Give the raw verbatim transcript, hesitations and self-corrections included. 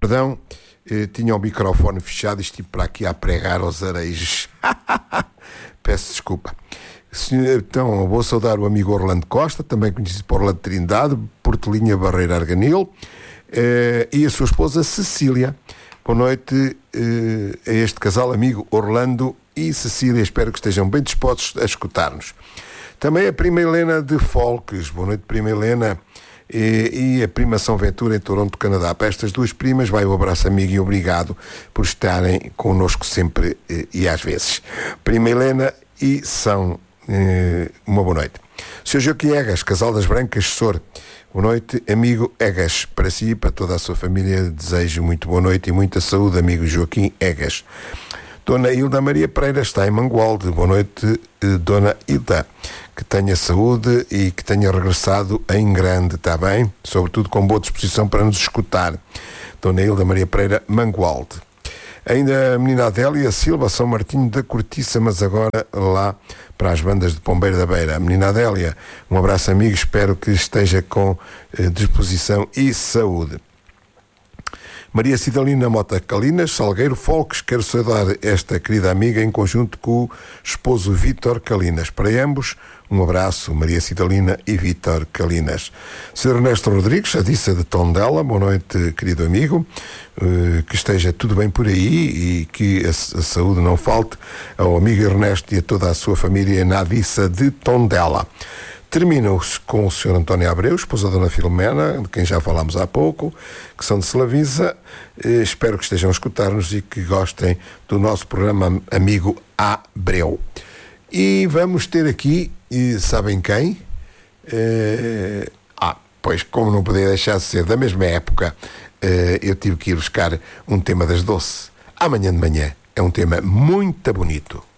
Perdão, eh, tinha o microfone fechado e estive para aqui a pregar aos arejos. Peço desculpa. Então, vou saudar o amigo Orlando Costa, também conhecido por Orlando Trindade, Portelinha Barreira Arganil, eh, e a sua esposa Cecília. Boa noite eh, a este casal amigo Orlando e Cecília. Espero que estejam bem dispostos a escutar-nos. Também a prima Helena de Folques. Boa noite, prima Helena. E, e a prima São Ventura em Toronto, Canadá. Para estas duas primas vai o abraço amigo e obrigado por estarem connosco sempre e, e às vezes. Prima Helena e São, eh, uma boa noite. senhor Joaquim Egas, Casal das Brancas, Sor. Boa noite, amigo Egas. Para si e para toda a sua família desejo muito boa noite e muita saúde, amigo Joaquim Egas. Dona Hilda Maria Pereira está em Mangualde. Boa noite, Dona Hilda. Que tenha saúde e que tenha regressado em grande, está bem? Sobretudo com boa disposição para nos escutar. Dona Hilda Maria Pereira, Mangualde. Ainda a menina Adélia Silva, São Martinho da Cortiça, mas agora lá para as bandas de Pombeiro da Beira. A menina Adélia, um abraço amigo, espero que esteja com eh, disposição e saúde. Maria Cidalina Mota Calinas, Salgueiro Folques, quero saudar esta querida amiga em conjunto com o esposo Vítor Calinas. Para ambos, um abraço, Maria Cidalina e Vítor Calinas. senhor Ernesto Rodrigues, a Dissa de Tondela, boa noite, querido amigo, uh, que esteja tudo bem por aí e que a, a saúde não falte ao amigo Ernesto e a toda a sua família na Dissa de Tondela. Termino-se com o senhor António Abreu, esposa da Dona Filomena, de quem já falámos há pouco, que são de Selavinza. Eh, espero que estejam a escutar-nos e que gostem do nosso programa Amigo Abreu. E vamos ter aqui, e sabem quem? Eh, ah, pois como não podia deixar de ser, da mesma época, eh, eu tive que ir buscar um tema das Doce. Amanhã de manhã é um tema muito bonito.